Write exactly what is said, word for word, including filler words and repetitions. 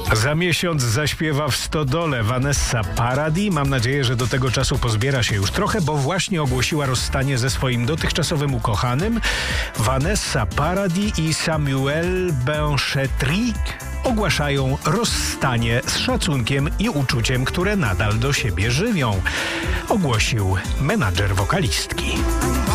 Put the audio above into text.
Za miesiąc zaśpiewa w Stodole Vanessa Paradis. Mam nadzieję, że do tego czasu pozbiera się już trochę, bo właśnie ogłosiła rozstanie ze swoim dotychczasowym ukochanym. Vanessa Paradis i Samuel Benchetrit ogłaszają rozstanie z szacunkiem i uczuciem, które nadal do siebie żywią, ogłosił menadżer wokalistki.